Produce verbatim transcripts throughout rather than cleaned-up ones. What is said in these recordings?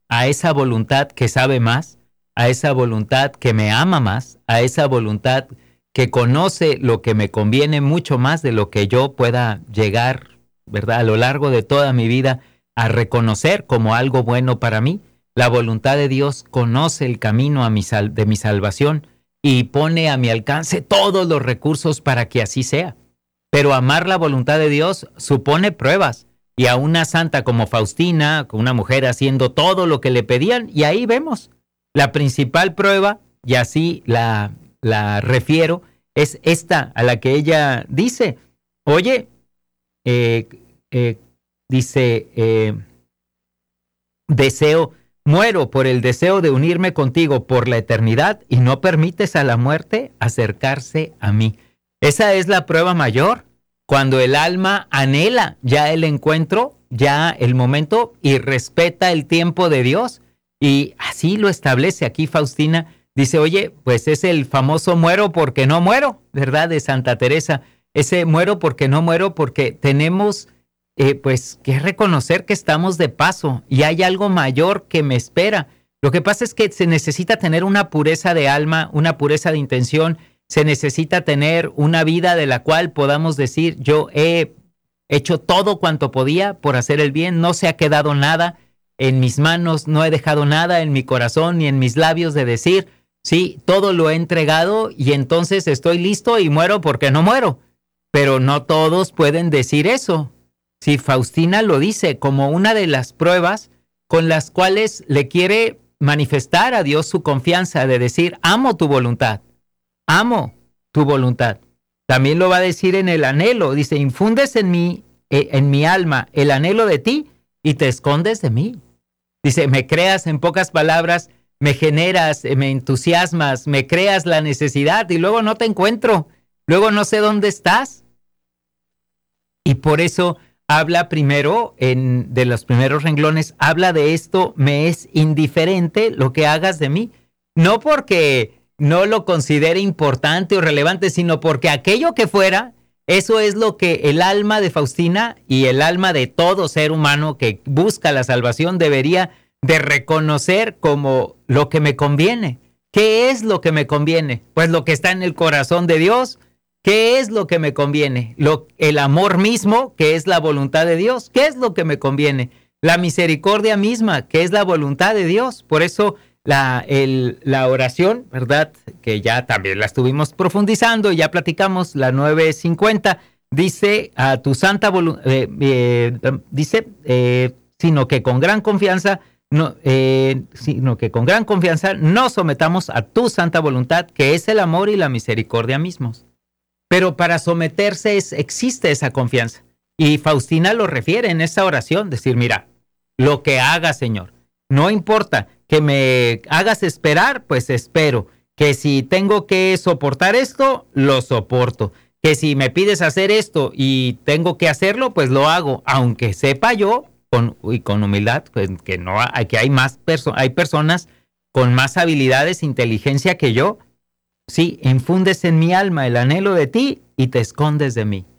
a esa voluntad que sabe más, a esa voluntad que me ama más, a esa voluntad que conoce lo que me conviene mucho más de lo que yo pueda llegar, ¿verdad?, a lo largo de toda mi vida a reconocer como algo bueno para mí. La voluntad de Dios conoce el camino a mi sal- de mi salvación y pone a mi alcance todos los recursos para que así sea. Pero amar la voluntad de Dios supone pruebas. Y a una santa como Faustina, una mujer haciendo todo lo que le pedían, y ahí vemos la principal prueba, y así la, la refiero, es esta a la que ella dice, oye, eh, eh, dice, eh, deseo, muero por el deseo de unirme contigo por la eternidad y no permites a la muerte acercarse a mí. Esa es la prueba mayor, cuando el alma anhela ya el encuentro, ya el momento, y respeta el tiempo de Dios. Y así lo establece aquí Faustina. Dice, oye, pues es el famoso muero porque no muero, ¿verdad?, de Santa Teresa. Ese muero porque no muero, porque tenemos eh, pues que reconocer que estamos de paso y hay algo mayor que me espera. Lo que pasa es que se necesita tener una pureza de alma, una pureza de intención. Se necesita tener una vida de la cual podamos decir, yo he hecho todo cuanto podía por hacer el bien, no se ha quedado nada en mis manos, no he dejado nada en mi corazón ni en mis labios de decir, sí, todo lo he entregado y entonces estoy listo y muero porque no muero. Pero no todos pueden decir eso. Si Faustina lo dice como una de las pruebas con las cuales le quiere manifestar a Dios su confianza de decir, amo tu voluntad. Amo tu voluntad. También lo va a decir en el anhelo. Dice, infundes en mí, eh, en mi alma, el anhelo de ti y te escondes de mí. Dice, me creas, en pocas palabras, me generas, eh, me entusiasmas, me creas la necesidad y luego no te encuentro. Luego no sé dónde estás. Y por eso habla primero, en, de los primeros renglones, habla de esto, me es indiferente lo que hagas de mí. No porque no lo considere importante o relevante, sino porque aquello que fuera, eso es lo que el alma de Faustina y el alma de todo ser humano que busca la salvación debería de reconocer como lo que me conviene. ¿Qué es lo que me conviene? Pues lo que está en el corazón de Dios. ¿Qué es lo que me conviene? Lo, el amor mismo, que es la voluntad de Dios. ¿Qué es lo que me conviene? La misericordia misma, que es la voluntad de Dios. Por eso la, el, la oración, ¿verdad?, que ya también la estuvimos profundizando, ya platicamos, la nueve cincuenta, dice a tu santa voluntad, eh, eh, dice, eh, sino que con gran confianza, no, eh, sino que con gran confianza nos sometamos a tu santa voluntad, que es el amor y la misericordia mismos. Pero para someterse es, existe esa confianza. Y Faustina lo refiere en esa oración, decir, mira, lo que haga, Señor, no importa, que me hagas esperar, pues espero. Que si tengo que soportar esto, lo soporto. Que si me pides hacer esto y tengo que hacerlo, pues lo hago. Aunque sepa yo, con, y con humildad, pues que, no, que hay, más perso- hay personas con más habilidades, inteligencia que yo. Sí, infundes en mi alma el anhelo de ti y te escondes de mí.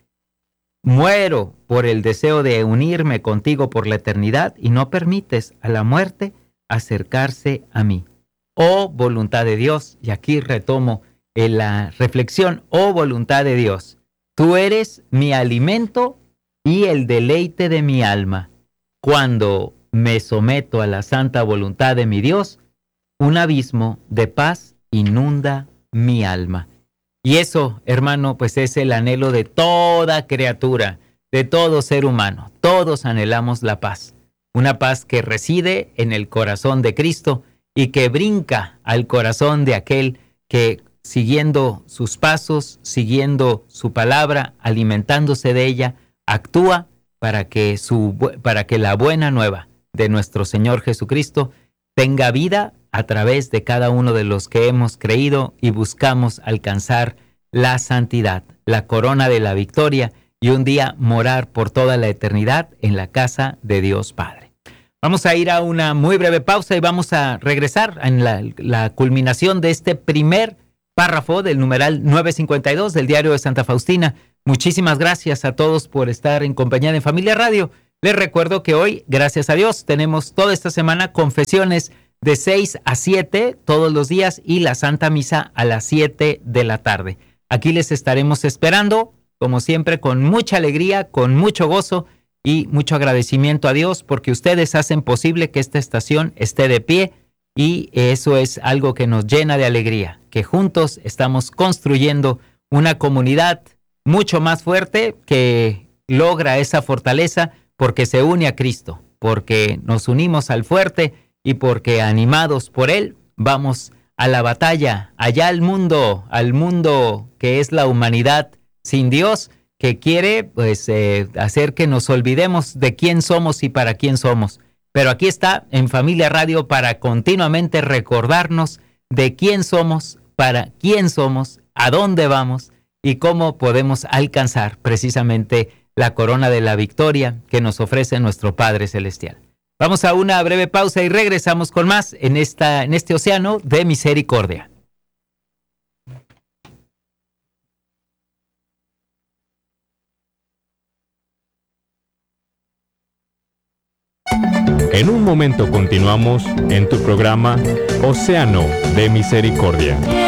Muero por el deseo de unirme contigo por la eternidad y no permites a la muerte acercarse a mí. Oh voluntad de Dios, y aquí retomo en la reflexión, oh voluntad de Dios, tú eres mi alimento y el deleite de mi alma. Cuando me someto a la santa voluntad de mi Dios, un abismo de paz inunda mi alma. Y eso, hermano, pues es el anhelo de toda criatura, de todo ser humano. Todos anhelamos la paz. Una paz que reside en el corazón de Cristo y que brinca al corazón de aquel que, siguiendo sus pasos, siguiendo su palabra, alimentándose de ella, actúa para que, su, para que la buena nueva de nuestro Señor Jesucristo tenga vida a través de cada uno de los que hemos creído y buscamos alcanzar la santidad, la corona de la victoria y un día morar por toda la eternidad en la casa de Dios Padre. Vamos a ir a una muy breve pausa y vamos a regresar en la, la culminación de este primer párrafo del numeral nueve cincuenta y dos del diario de Santa Faustina. Muchísimas gracias a todos por estar en compañía de Familia Radio. Les recuerdo que hoy, gracias a Dios, tenemos toda esta semana confesiones de seis a siete todos los días y la Santa Misa a las siete de la tarde. Aquí les estaremos esperando, como siempre, con mucha alegría, con mucho gozo y mucho agradecimiento a Dios porque ustedes hacen posible que esta estación esté de pie y eso es algo que nos llena de alegría, que juntos estamos construyendo una comunidad mucho más fuerte que logra esa fortaleza porque se une a Cristo, porque nos unimos al fuerte y porque animados por Él vamos a la batalla, allá al mundo, al mundo que es la humanidad sin Dios, que quiere pues eh, hacer que nos olvidemos de quién somos y para quién somos. Pero aquí está en Familia Radio para continuamente recordarnos de quién somos, para quién somos, a dónde vamos y cómo podemos alcanzar precisamente la corona de la victoria que nos ofrece nuestro Padre Celestial. Vamos a una breve pausa y regresamos con más en, esta, en este océano de misericordia. En un momento continuamos en tu programa Océano de Misericordia.